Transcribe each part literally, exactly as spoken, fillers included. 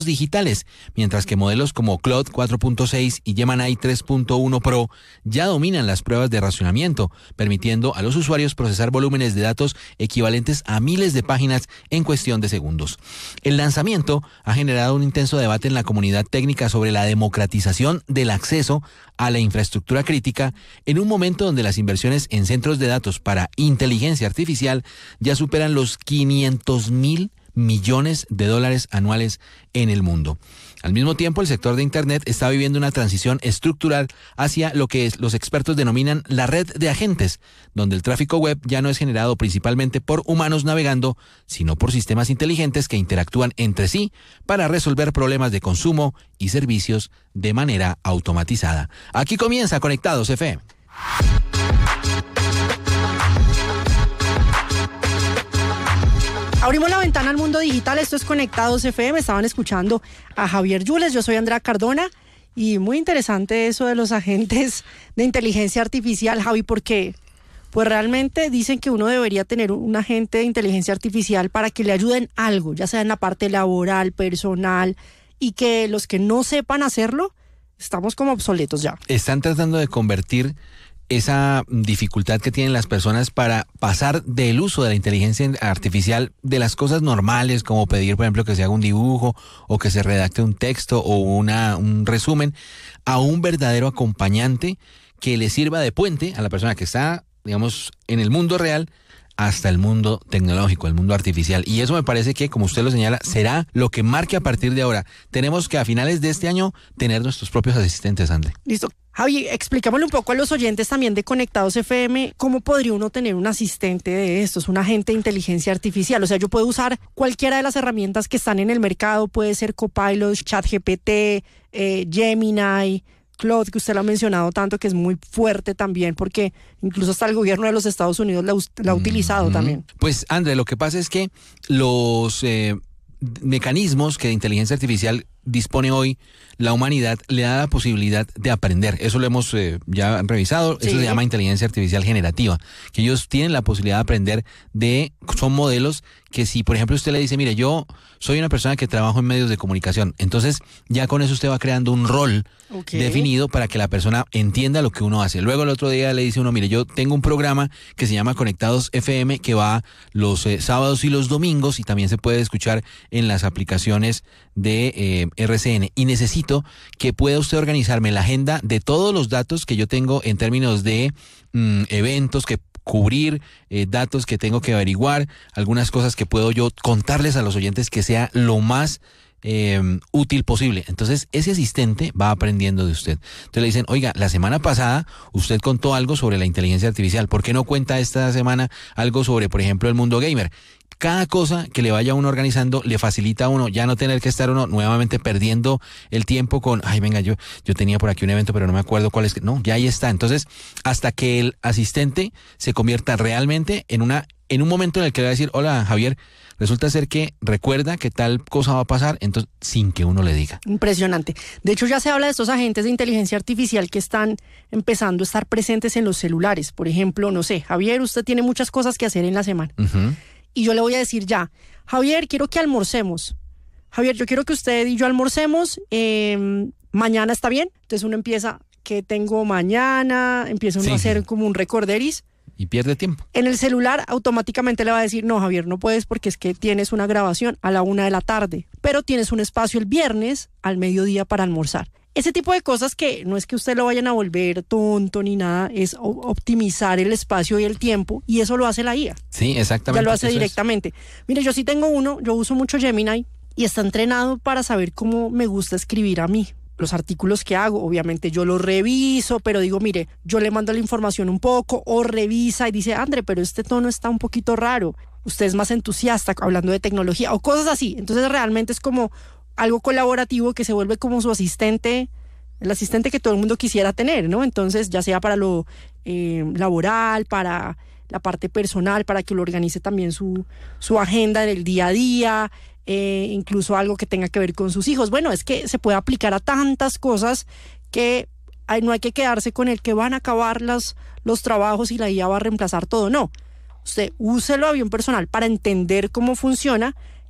digitales, mientras que modelos como Claude cuatro punto seis y Gemini tres punto uno Pro ya dominan las pruebas de racionamiento, permitiendo a los usuarios procesar volúmenes de datos equivalentes a miles de páginas en cuestión de segundos. El lanzamiento ha generado un intenso debate en la comunidad técnica sobre la democratización del acceso a la infraestructura crítica en un momento donde las inversiones en centros de datos para inteligencia artificial ya superan los quinientos mil millones de dólares anuales en el mundo. Al mismo tiempo, el sector de Internet está viviendo una transición estructural hacia lo que los expertos denominan la red de agentes, donde el tráfico web ya no es generado principalmente por humanos navegando, sino por sistemas inteligentes que interactúan entre sí para resolver problemas de consumo y servicios de manera automatizada. Aquí comienza Conectados F M. Abrimos la ventana al mundo digital, esto es Conectados F M, estaban escuchando a Javier Yules, yo soy Andrea Cardona y muy interesante eso de los agentes de inteligencia artificial, Javi, porque pues realmente dicen que uno debería tener un agente de inteligencia artificial para que le ayuden algo, ya sea en la parte laboral, personal, y que los que no sepan hacerlo, estamos como obsoletos ya. Están tratando de convertir esa dificultad que tienen las personas para pasar del uso de la inteligencia artificial de las cosas normales, como pedir, por ejemplo, que se haga un dibujo o que se redacte un texto o una, un resumen, a un verdadero acompañante que le sirva de puente a la persona que está, digamos, en el mundo real hasta el mundo tecnológico, el mundo artificial. Y eso me parece que, como usted lo señala, será lo que marque a partir de ahora. Tenemos que a finales de este año tener nuestros propios asistentes, André. Listo. Javi, expliquémosle un poco a los oyentes también de Conectados F M, ¿cómo podría uno tener un asistente de estos, un agente de inteligencia artificial? O sea, yo puedo usar cualquiera de las herramientas que están en el mercado, puede ser Copilot, ChatGPT, eh, Gemini, Claude, que usted lo ha mencionado tanto, que es muy fuerte también, porque incluso hasta el gobierno de los Estados Unidos la, la ha utilizado mm-hmm. también. Pues, André, lo que pasa es que los eh, mecanismos que de inteligencia artificial dispone hoy la humanidad le da la posibilidad de aprender. Eso lo hemos eh, ya revisado. Sí. Eso se llama inteligencia artificial generativa, que ellos tienen la posibilidad de aprender de, son modelos que si, por ejemplo, usted le dice, mire, yo soy una persona que trabajo en medios de comunicación, entonces ya con eso usted va creando un rol okay. definido para que la persona entienda lo que uno hace. Luego el otro día le dice uno, mire, yo tengo un programa que se llama Conectados F M que va los eh, sábados y los domingos y también se puede escuchar en las aplicaciones de eh, R C N y necesito que pueda usted organizarme la agenda de todos los datos que yo tengo en términos de mm, eventos que cubrir, eh, datos que tengo que averiguar, algunas cosas que puedo yo contarles a los oyentes que sea lo más eh, útil posible. Entonces ese asistente va aprendiendo de usted. Entonces le dicen, oiga, la semana pasada usted contó algo sobre la inteligencia artificial, ¿por qué no cuenta esta semana algo sobre, por ejemplo, el mundo gamer? Cada cosa que le vaya uno organizando le facilita a uno ya no tener que estar uno nuevamente perdiendo el tiempo con, ay, venga, yo, yo tenía por aquí un evento, pero no me acuerdo cuál es. No, ya ahí está. Entonces, hasta que el asistente se convierta realmente en una, en un momento en el que le va a decir, hola, Javier, resulta ser que recuerda que tal cosa va a pasar, entonces, sin que uno le diga. Impresionante. De hecho, ya se habla de estos agentes de inteligencia artificial que están empezando a estar presentes en los celulares. Por ejemplo, no sé, Javier, usted tiene muchas cosas que hacer en la semana. Uh-huh. Y yo le voy a decir ya, Javier, quiero que almorcemos. Javier, yo quiero que usted y yo almorcemos. Eh, mañana está bien. Entonces uno empieza, ¿qué tengo mañana? Empieza uno sí. a hacer como un recorderis. Y pierde tiempo. En el celular automáticamente le va a decir, no, Javier, no puedes porque es que tienes una grabación a la una de la tarde. Pero tienes un espacio el viernes al mediodía para almorzar. Ese tipo de cosas que no es que usted lo vayan a volver tonto ni nada, es optimizar el espacio y el tiempo, y eso lo hace la I A. Sí, exactamente. Ya lo hace directamente. Es. Mire, yo sí tengo uno, yo uso mucho Gemini y está entrenado para saber cómo me gusta escribir a mí. Los artículos que hago, obviamente yo los reviso, pero digo, mire, yo le mando la información un poco, o revisa y dice, André, pero este tono está un poquito raro, usted es más entusiasta hablando de tecnología, o cosas así. Entonces realmente es como algo colaborativo que se vuelve como su asistente, el asistente que todo el mundo quisiera tener, ¿no? Entonces, ya sea para lo eh, laboral, para la parte personal, para que lo organice también su, su agenda del día a día, eh, incluso algo que tenga que ver con sus hijos. Bueno, es que se puede aplicar a tantas cosas que hay, no hay que quedarse con el que van a acabar las, los trabajos y la I A va a reemplazar todo, no. Usted úselo a bien personal para entender cómo funciona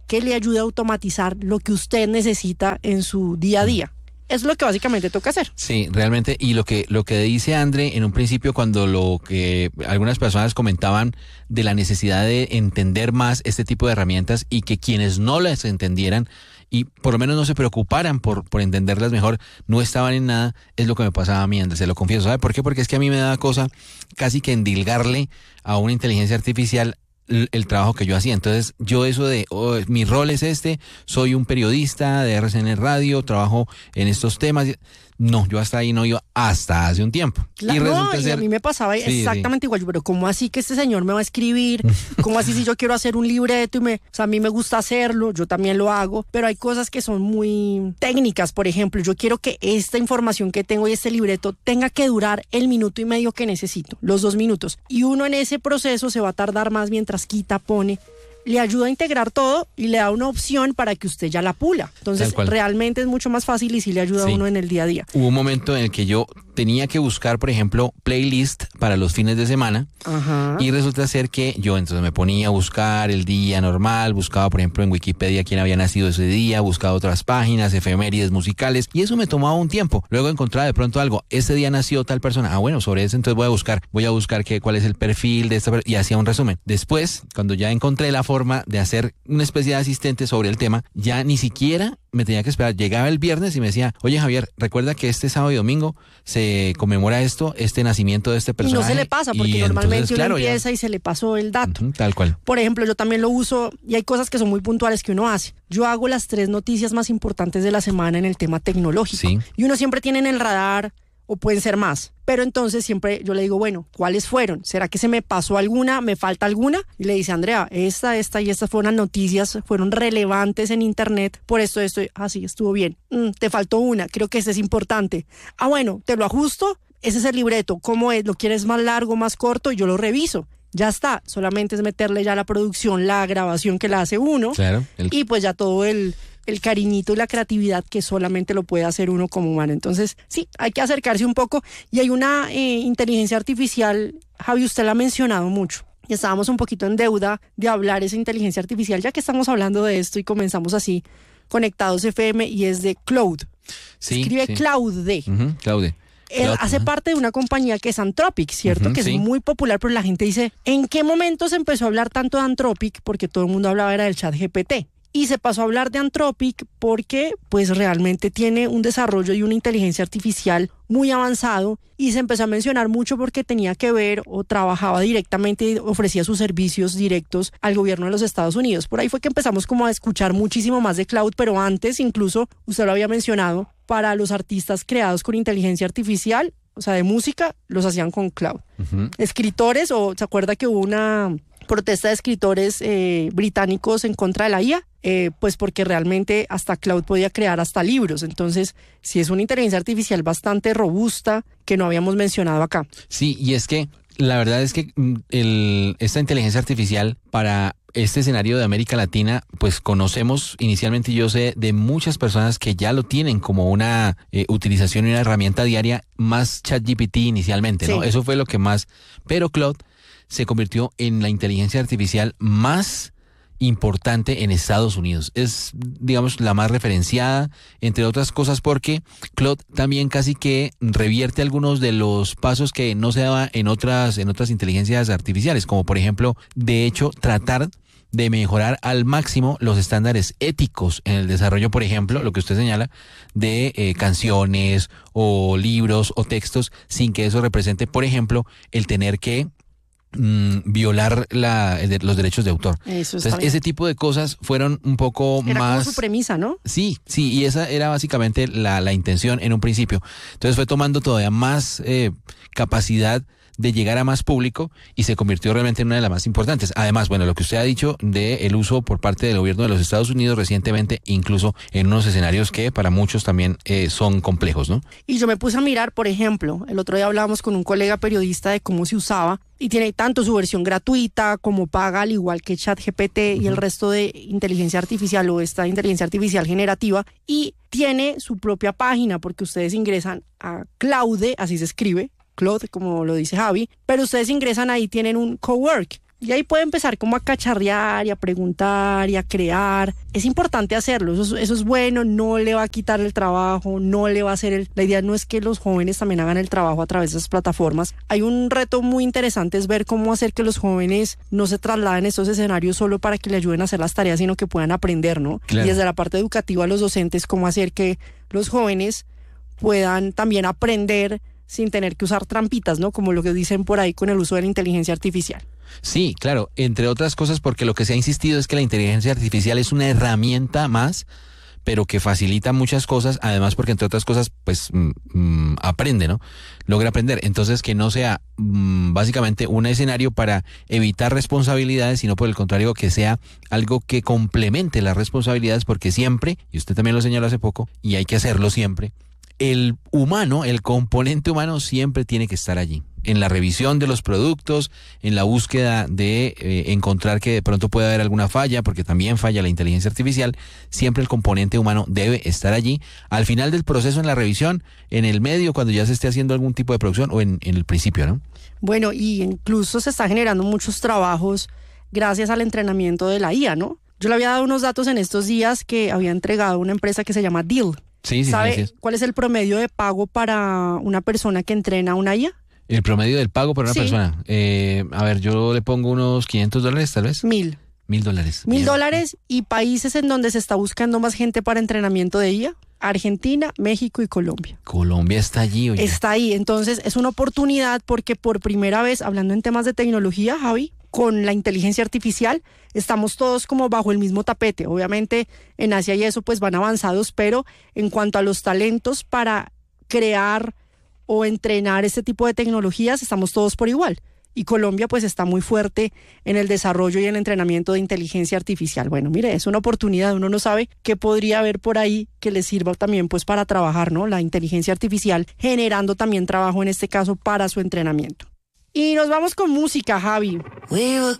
que le ayude a automatizar lo que usted necesita en su día a día. Es lo que básicamente toca hacer. Sí, realmente, y lo que lo que dice André en un principio cuando lo que algunas personas comentaban de la necesidad de entender más este tipo de herramientas y que quienes no las entendieran y por lo menos no se preocuparan por, por entenderlas mejor, no estaban en nada, es lo que me pasaba a mí, André, se lo confieso. ¿Sabe por qué? Porque es que a mí me da cosa casi que endilgarle a una inteligencia artificial el trabajo que yo hacía. Entonces yo eso de oh, mi rol es este, soy un periodista de R C N Radio, trabajo en estos temas. No, yo hasta ahí no iba hasta hace un tiempo. La, y resulta no, y ser, a mí me pasaba sí, exactamente sí. igual, pero ¿cómo así que este señor me va a escribir? ¿Cómo así si yo quiero hacer un libreto y me, o sea, a mí me gusta hacerlo, yo también lo hago, pero hay cosas que son muy técnicas, por ejemplo, yo quiero que esta información que tengo y este libreto tenga que durar el minuto y medio que necesito, los dos minutos, y uno en ese proceso se va a tardar más mientras quita, pone, le ayuda a integrar todo y le da una opción para que usted ya la pula. Entonces, realmente es mucho más fácil y sí le ayuda sí. a uno en el día a día. Hubo un momento en el que yo tenía que buscar, por ejemplo, playlist para los fines de semana. Ajá. Y resulta ser que yo entonces me ponía a buscar el día normal, buscaba, por ejemplo, en Wikipedia quién había nacido ese día, buscaba otras páginas, efemérides musicales, y eso me tomaba un tiempo. Luego encontraba de pronto algo, ese día nació tal persona, ah, bueno, sobre eso entonces voy a buscar, voy a buscar qué, cuál es el perfil de esta persona, y hacía un resumen. Después, cuando ya encontré la forma de hacer una especie de asistente sobre el tema, ya ni siquiera me tenía que esperar. Llegaba el viernes y me decía, oye Javier, recuerda que este sábado y domingo se conmemora esto, este nacimiento de este personaje. Y no se le pasa, porque y normalmente entonces, uno claro, empieza ya. y se le pasó el dato. Uh-huh, tal cual. Por ejemplo, yo también lo uso y hay cosas que son muy puntuales que uno hace. Yo hago las tres noticias más importantes de la semana en el tema tecnológico. Sí. Y uno siempre tiene en el radar, o pueden ser más. Pero entonces siempre yo le digo, bueno, ¿cuáles fueron? ¿Será que se me pasó alguna? ¿Me falta alguna? Y le dice, Andrea, esta, esta y estas fueron noticias, fueron relevantes en internet, por esto, esto, ah, sí, estuvo bien. Mm, te faltó una, creo que esta es importante. Ah, bueno, te lo ajusto, ese es el libreto, ¿cómo es? ¿Lo quieres más largo, más corto? Yo lo reviso. Ya está, solamente es meterle ya la producción, la grabación que la hace uno. Claro. El... Y pues ya todo el... el cariñito y la creatividad que solamente lo puede hacer uno como humano. Entonces, sí, hay que acercarse un poco. Y hay una eh, inteligencia artificial, Javi, usted la ha mencionado mucho. Y estábamos un poquito en deuda de hablar esa inteligencia artificial, ya que estamos hablando de esto y comenzamos así, Conectados F M, y es de Claude. Sí, Escribe sí. Claude. Uh-huh, Claude. Él Claude, hace uh-huh. parte de una compañía que es Anthropic, ¿cierto? Uh-huh, que es sí. muy popular, pero la gente dice, ¿en qué momento se empezó a hablar tanto de Anthropic? Porque todo el mundo hablaba era del chat G P T. Y se pasó a hablar de Anthropic porque pues realmente tiene un desarrollo y una inteligencia artificial muy avanzado, y se empezó a mencionar mucho porque tenía que ver o trabajaba directamente y ofrecía sus servicios directos al gobierno de los Estados Unidos. Por ahí fue que empezamos como a escuchar muchísimo más de Claude, pero antes incluso, usted lo había mencionado, para los artistas creados con inteligencia artificial, o sea, de música, los hacían con Claude. Uh-huh. Escritores, o ¿se acuerda que hubo una protesta de escritores eh, británicos en contra de la I A? Eh, pues porque realmente hasta Claude podía crear hasta libros. Entonces, sí es una inteligencia artificial bastante robusta que no habíamos mencionado acá. Sí, y es que la verdad es que el, esta inteligencia artificial para este escenario de América Latina, pues conocemos inicialmente, yo sé de muchas personas que ya lo tienen como una eh, utilización y una herramienta diaria, más ChatGPT inicialmente, ¿no? Sí. Eso fue lo que más, pero Claude se convirtió en la inteligencia artificial más importante en Estados Unidos. Es, digamos, la más referenciada, entre otras cosas, porque Claude también casi que revierte algunos de los pasos que no se daba en otras, en otras inteligencias artificiales, como por ejemplo, de hecho, tratar de mejorar al máximo los estándares éticos en el desarrollo, por ejemplo, lo que usted señala, de eh, canciones o libros o textos, sin que eso represente, por ejemplo, el tener que Mm, violar la, el de, los derechos de autor. Eso Entonces, bien. ese tipo de cosas fueron un poco Era más... como su premisa, ¿no? Sí, sí, y esa era básicamente la, la intención en un principio. Entonces fue tomando todavía más eh, capacidad de llegar a más público y se convirtió realmente en una de las más importantes. Además, bueno, lo que usted ha dicho de el uso por parte del gobierno de los Estados Unidos recientemente, incluso en unos escenarios que para muchos también eh, son complejos, ¿no? Y yo me puse a mirar, por ejemplo, el otro día hablábamos con un colega periodista de cómo se usaba, y tiene tanto su versión gratuita como paga, al igual que ChatGPT uh-huh. y el resto de inteligencia artificial o esta inteligencia artificial generativa, y tiene su propia página, porque ustedes ingresan a Claude, así se escribe, Claude, como lo dice Javi, pero ustedes ingresan ahí, tienen un cowork, Y ahí puede empezar como a cacharrear y a preguntar y a crear. Es importante hacerlo, eso, eso es bueno, no le va a quitar el trabajo, no le va a hacer el... La idea no es que los jóvenes también hagan el trabajo a través de esas plataformas. Hay un reto muy interesante, es ver cómo hacer que los jóvenes no se trasladen a estos escenarios solo para que le ayuden a hacer las tareas, sino que puedan aprender, ¿no? Claro. Y desde la parte educativa a los docentes, cómo hacer que los jóvenes puedan también aprender sin tener que usar trampitas, ¿no? Como lo que dicen por ahí con el uso de la inteligencia artificial. Sí, claro, entre otras cosas porque lo que se ha insistido es que la inteligencia artificial es una herramienta más, pero que facilita muchas cosas, además porque entre otras cosas, pues mmm, aprende, ¿no? Logra aprender. Entonces que no sea mmm, básicamente un escenario para evitar responsabilidades, sino por el contrario que sea algo que complemente las responsabilidades, porque siempre, y usted también lo señaló hace poco, y hay que hacerlo siempre, el humano, el componente humano siempre tiene que estar allí, en la revisión de los productos, en la búsqueda de eh, encontrar que de pronto puede haber alguna falla, porque también falla la inteligencia artificial, siempre el componente humano debe estar allí, al final del proceso en la revisión, en el medio, cuando ya se esté haciendo algún tipo de producción, o en, en el principio, ¿no? Bueno, y incluso se están generando muchos trabajos gracias al entrenamiento de la I A, ¿no? Yo le había dado unos datos en estos días que había entregado una empresa que se llama Deal. Sí, sí, ¿Sabe sí, sí. cuál es el promedio de pago para una persona que entrena una I A? El promedio del pago para una Sí. persona. Eh, a ver, yo le pongo unos quinientos dólares, tal vez. Mil. Mil dólares. Mil Bien. dólares y países en donde se está buscando más gente para entrenamiento de I A. Argentina, México y Colombia. Colombia está allí, oye. Está ahí. Entonces es una oportunidad porque por primera vez, hablando en temas de tecnología, Javi, con la inteligencia artificial, estamos todos como bajo el mismo tapete. Obviamente en Asia y eso pues van avanzados, pero en cuanto a los talentos para crear o entrenar este tipo de tecnologías, estamos todos por igual. Y Colombia pues está muy fuerte en el desarrollo y el entrenamiento de inteligencia artificial. Bueno, mire, es una oportunidad, uno no sabe qué podría haber por ahí que le sirva también pues para trabajar, ¿no? La inteligencia artificial generando también trabajo en este caso para su entrenamiento. Y nos vamos con música, Javi. We were